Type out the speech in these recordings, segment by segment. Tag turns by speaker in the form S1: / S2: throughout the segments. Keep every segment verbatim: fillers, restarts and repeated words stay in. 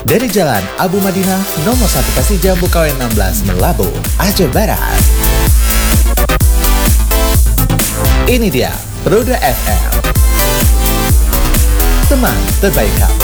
S1: Dari Jalan Abu Madinah nomor satu Kasih Jambu K W enam belas Melabu, Aceh Barat. Ini dia Roda F M, teman terbaik kamu.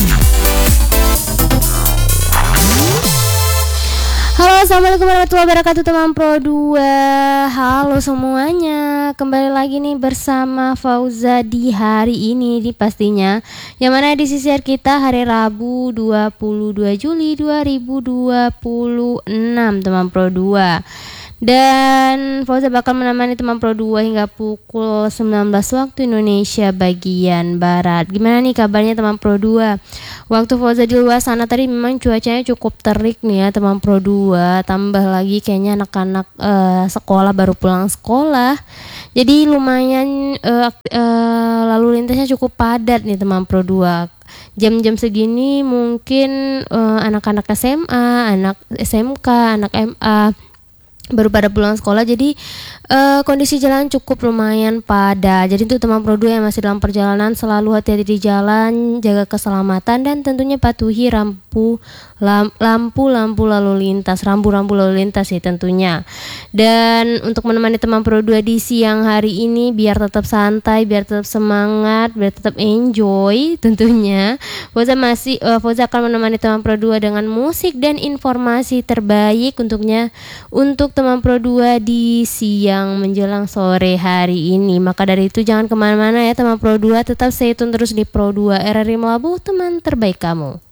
S2: Halo, assalamualaikum warahmatullahi wabarakatuh teman Pro dua. Halo semuanya, kembali lagi nih bersama Fauza di hari ini di pastinya, yang mana di sisiar kita hari Rabu dua puluh dua Juli dua ribu dua puluh enam teman Pro dua. Dan Fauza bakal menemani teman Pro dua hingga pukul sembilan belas waktu Indonesia bagian Barat. Gimana nih kabarnya teman Pro dua? Waktu Fauza di luar sana tadi memang cuacanya cukup terik nih ya teman Pro dua. Tambah lagi kayaknya anak-anak uh, sekolah baru pulang sekolah. Jadi lumayan uh, uh, lalu lintasnya cukup padat nih teman Pro dua. Jam-jam segini mungkin uh, anak-anak S M A, anak S M K, anak M A baru pada pulang sekolah, jadi uh, kondisi jalan cukup lumayan padat. Jadi untuk teman Pro dua yang masih dalam perjalanan, selalu hati-hati di jalan, jaga keselamatan dan tentunya patuhi rampu lam, lampu lampu lalu lintas, rambu-rambu lalu lintas sih tentunya. Dan untuk menemani teman Pro dua di siang hari ini biar tetap santai, biar tetap semangat, biar tetap enjoy tentunya, Fauza masih uh, Fauza akan menemani teman Pro dua dengan musik dan informasi terbaik untuknya untuk teman Pro dua di siang menjelang sore hari ini. Maka dari itu jangan kemana-mana ya teman Pro dua, tetap stay tune terus di Pro dua R R I Melabu, teman terbaik kamu.